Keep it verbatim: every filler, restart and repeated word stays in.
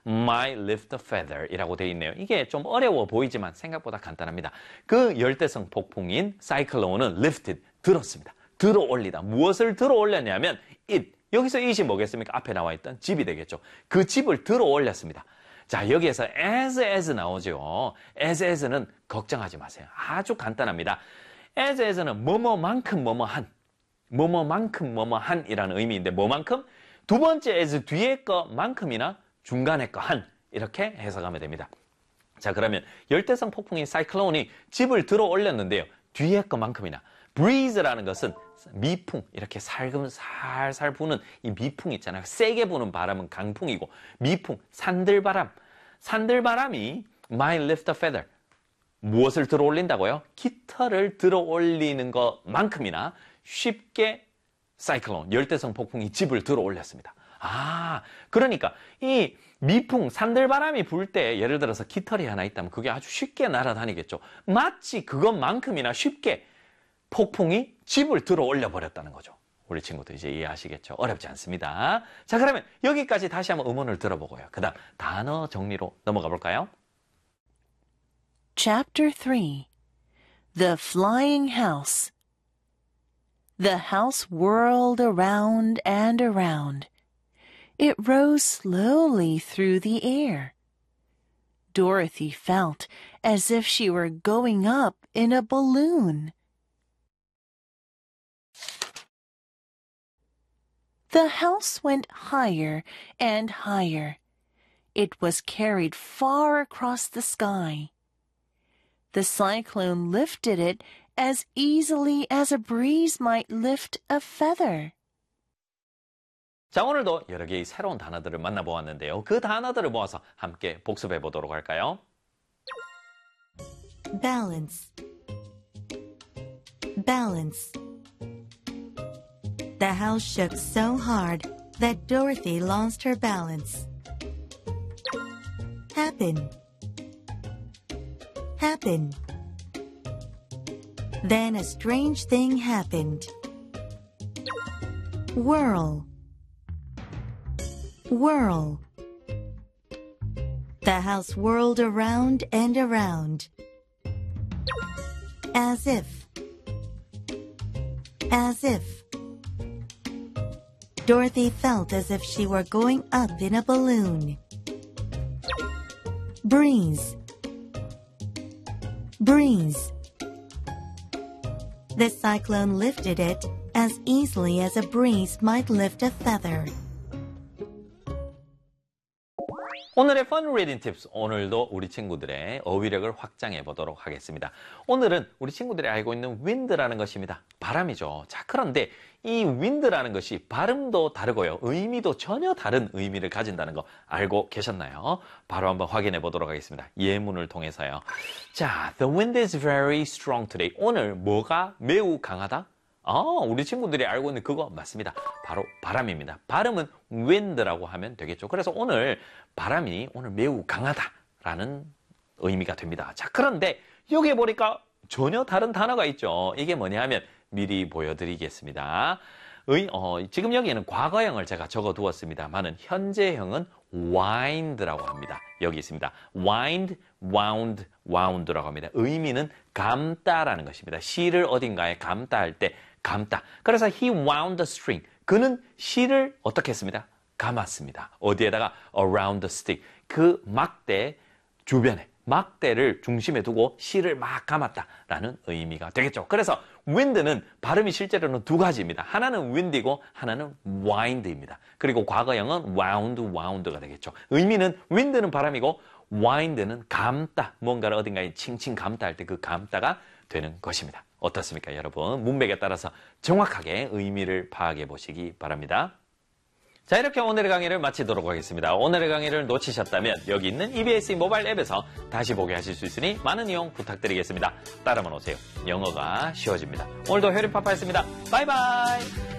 might lift a feather 이라고 되어 있네요. 이게 좀 어려워 보이지만 생각보다 간단합니다. 그 열대성 폭풍인 사이클론은 lifted, 들었습니다. 들어 올리다. 무엇을 들어 올렸냐면 it. 여기서 it이 뭐겠습니까? 앞에 나와 있던 집이 되겠죠. 그 집을 들어 올렸습니다. 자, 여기에서 as, as 나오죠. as, as는 걱정하지 마세요. 아주 간단합니다. as, as는 뭐뭐만큼 뭐뭐한, 뭐뭐만큼 뭐뭐한 이라는 의미인데 뭐만큼? 두 번째 as 뒤에 거만큼이나 중간에 거 한 이렇게 해석하면 됩니다. 자, 그러면 열대성 폭풍인 사이클론이 집을 들어 올렸는데요. 뒤에 거만큼이나 breeze라는 것은 미풍, 이렇게 살금 살살 부는 이 미풍 있잖아요. 세게 부는 바람은 강풍이고 미풍, 산들바람. 산들바람이 might lift a feather. 무엇을 들어 올린다고요? 깃털을 들어 올리는 것만큼이나 쉽게 사이클론, 열대성 폭풍이 집을 들어 올렸습니다. 아, 그러니까 이 미풍, 산들바람이 불 때 예를 들어서 깃털이 하나 있다면 그게 아주 쉽게 날아다니겠죠. 마치 그것만큼이나 쉽게 폭풍이 집을 들어 올려 버렸다는 거죠. 우리 친구들 이제 이해하시겠죠? 어렵지 않습니다. 자, 그러면 여기까지 다시 한번 음원을 들어보고요. 그 다음 단어 정리로 넘어가 볼까요? Chapter three. The Flying House. The house whirled around and around. It rose slowly through the air. Dorothy felt as if she were going up in a balloon. The house went higher and higher. It was carried far across the sky. The cyclone lifted it as easily as a breeze might lift a feather. 자, 오늘도 여러 개의 새로운 단어들을 만나보았는데요. 그 단어들을 모아서 함께 복습해 보도록 할까요? Balance. Balance. The house shook so hard that Dorothy lost her balance. Happen. Happen. Then a strange thing happened. Whirl. Whirl. The house whirled around and around. As if. As if. Dorothy felt as if she were going up in a balloon. Breeze. Breeze. The cyclone lifted it as easily as a breeze might lift a feather. 오늘의 Fun Reading Tips, 오늘도 우리 친구들의 어휘력을 확장해 보도록 하겠습니다. 오늘은 우리 친구들이 알고 있는 wind라는 것입니다. 바람이죠. 자, 그런데 이 wind라는 것이 발음도 다르고요. 의미도 전혀 다른 의미를 가진다는 거 알고 계셨나요? 바로 한번 확인해 보도록 하겠습니다. 예문을 통해서요. 자, the wind is very strong today. 오늘 뭐가 매우 강하다? 아, 우리 친구들이 알고 있는 그거 맞습니다. 바로 바람입니다. 발음은 wind라고 하면 되겠죠. 그래서 오늘 바람이 오늘 매우 강하다라는 의미가 됩니다. 자, 그런데 여기에 보니까 전혀 다른 단어가 있죠. 이게 뭐냐 하면 미리 보여드리겠습니다. 의, 어, 지금 여기에는 과거형을 제가 적어두었습니다만은 현재형은 wind라고 합니다. 여기 있습니다. wind, wound, wound라고 합니다. 의미는 감다라는 것입니다. 실을 어딘가에 감다 할 때 감다. 그래서 he wound the string. 그는 실을 어떻게 했습니다? 감았습니다. 어디에다가? around the stick. 그 막대 주변에, 막대를 중심에 두고 실을 막 감았다라는 의미가 되겠죠. 그래서 wind는 발음이 실제로는 두 가지입니다. 하나는 wind이고 하나는 wind입니다. 그리고 과거형은 wound, wound가 되겠죠. 의미는 wind는 바람이고 wind는 감다. 뭔가를 어딘가에 칭칭 감다 할 때 그 감다가 되는 것입니다. 어떻습니까, 여러분? 문맥에 따라서 정확하게 의미를 파악해 보시기 바랍니다. 자, 이렇게 오늘의 강의를 마치도록 하겠습니다. 오늘의 강의를 놓치셨다면 여기 있는 이비에스 모바일 앱에서 다시 보게 하실 수 있으니 많은 이용 부탁드리겠습니다. 따라만 오세요. 영어가 쉬워집니다. 오늘도 효림파파였습니다. 바이바이!